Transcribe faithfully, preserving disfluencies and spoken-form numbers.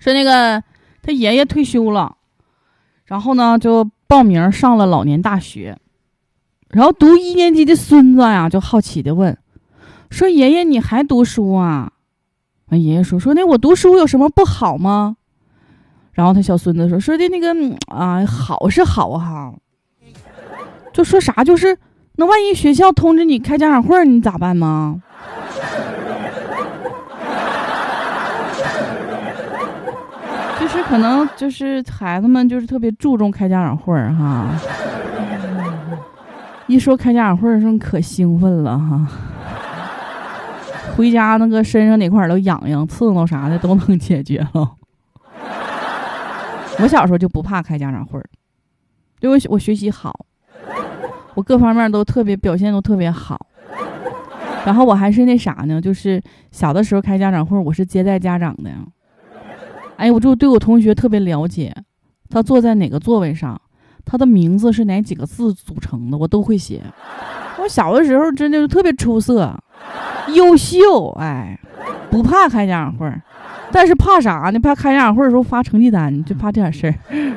说那个他爷爷退休了，然后呢就报名上了老年大学，然后读一年级的孙子呀就好奇的问，说爷爷你还读书啊？爷爷说说那我读书有什么不好吗？然后他小孙子说说的那个啊好是好哈，就说啥就是那万一学校通知你开家长会你咋办吗？就是可能就是孩子们就是特别注重开家长会哈，一说开家长会的时候可兴奋了哈，回家那个身上哪块都痒痒刺挠啥的都能解决了。我小时候就不怕开家长会，因为我学习好，我各方面都特别表现都特别好，然后我还是那啥呢，就是小的时候开家长会我是接待家长的呀。哎，我就对我同学特别了解，他坐在哪个座位上，他的名字是哪几个字组成的，我都会写。我小的时候真的是特别出色，优秀，哎，不怕开家长会，但是怕啥呢？怕开家长会的时候发成绩单，就怕这点事儿。